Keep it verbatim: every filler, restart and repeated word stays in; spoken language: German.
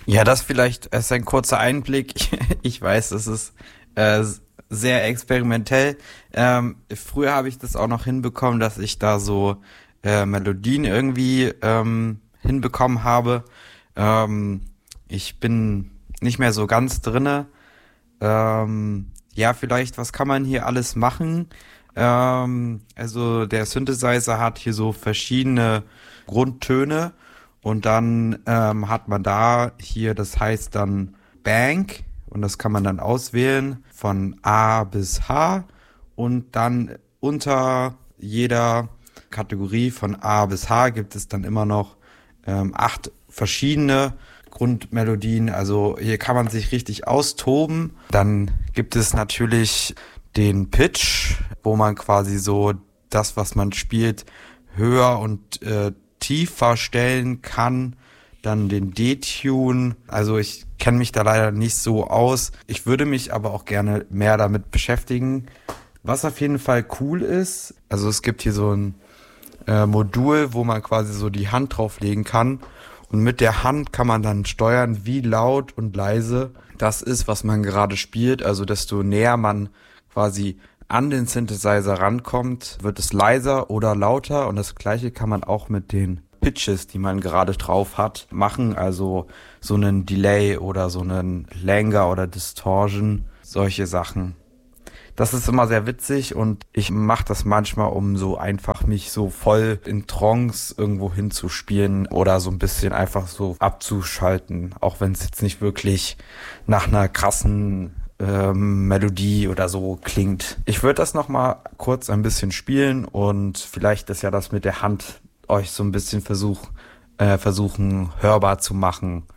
Ja, das vielleicht ist ein kurzer Einblick. Ich weiß, es ist äh, sehr experimentell. Ähm, früher habe ich das auch noch hinbekommen, dass ich da so äh, Melodien irgendwie ähm, hinbekommen habe. Ähm, ich bin nicht mehr so ganz drinne. Ähm, ja, vielleicht, was kann man hier alles machen? Ähm, also der Synthesizer hat hier so verschiedene Grundtöne und dann ähm, hat man da hier, das heißt dann Bank und das kann man dann auswählen von A bis H und dann unter jeder Kategorie von A bis H gibt es dann immer noch ähm, acht verschiedene Grundmelodien. Also hier kann man sich richtig austoben. Dann gibt es natürlich den Pitch, wo man quasi so das, was man spielt, höher und äh, tiefer stellen kann. Dann den D-Tune. Also ich kenne mich da leider nicht so aus. Ich würde mich aber auch gerne mehr damit beschäftigen. Was auf jeden Fall cool ist, also es gibt hier so ein äh, Modul, wo man quasi so die Hand drauflegen kann. Und mit der Hand kann man dann steuern, wie laut und leise das ist, was man gerade spielt. Also desto näher man quasi an den Synthesizer rankommt, wird es leiser oder lauter. Und das Gleiche kann man auch mit den Pitches, die man gerade drauf hat, machen. Also so einen Delay oder so einen Langer oder Distortion, solche Sachen. Das ist immer sehr witzig und ich mache das manchmal, um so einfach mich so voll in Trance irgendwo hinzuspielen oder so ein bisschen einfach so abzuschalten, auch wenn es jetzt nicht wirklich nach einer krassen ähm, Melodie oder so klingt. Ich würde das nochmal kurz ein bisschen spielen und vielleicht ist ja das mit der Hand euch so ein bisschen versuch, äh, versuchen hörbar zu machen.